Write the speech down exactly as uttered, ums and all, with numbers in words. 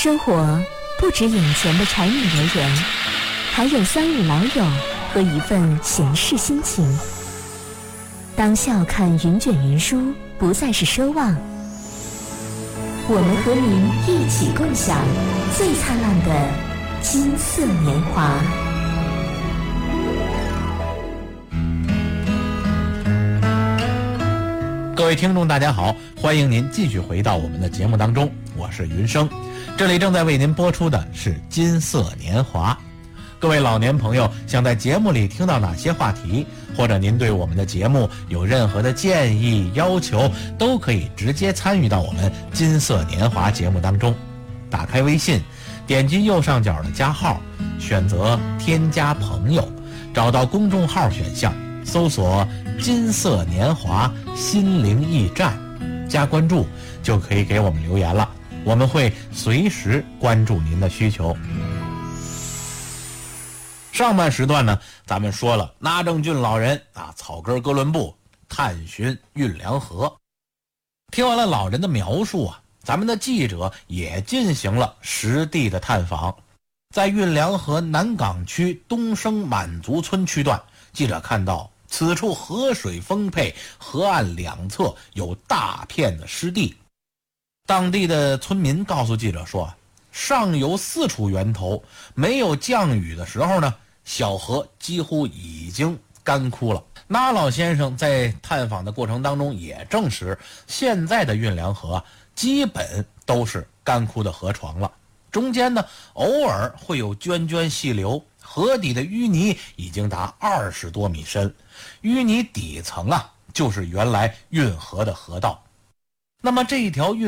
生活不止眼前的柴米油盐，还有三五老友和一份闲适心情。当笑看云卷云舒不再是奢望，我们和您一起共享最灿烂的金色年华。 各位听众大家好，欢迎您继续回到我们的节目当中，我是云生，这里正在为您播出的是金色年华。各位老年朋友想在节目里听到哪些话题，或者您对我们的节目有任何的建议要求，都可以直接参与到我们金色年华节目当中。打开微信，点击右上角的加号，选择添加朋友，找到公众号选项，搜索金色年华心灵驿站，加关注就可以给我们留言了，我们会随时关注您的需求。上半时段呢，咱们说了那正俊老人啊，草根哥伦布探寻运粮河。听完了老人的描述啊，咱们的记者也进行了实地的探访。在运粮河南岗区东升满族村区段，记者看到此处河水丰沛，河岸两侧有大片的湿地。当地的村民告诉记者说，上游四处源头，没有降雨的时候呢，小河几乎已经干枯了。那老先生在探访的过程当中也证实，现在的运粮河基本都是干枯的河床了，中间呢偶尔会有涓涓细流，河底的淤泥已经达二十多米深，淤泥底层啊就是原来运河的河道。那么这一条运